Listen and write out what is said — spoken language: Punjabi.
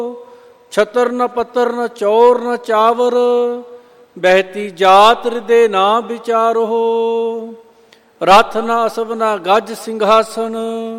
ਛਤਰ ਨ ਪੱਤਰ ਨ ਚੌਰ ਨ ਚਾਵਰ, ਬਹਿਤੀ ਜਾਤ ਹਿਰਦੇ ਨਾ ਵਿਚਾਰੋ। ਰਥ ਨ ਅਸਬ ਨ ਗੱਜ ਸਿੰਘਾਸਨ,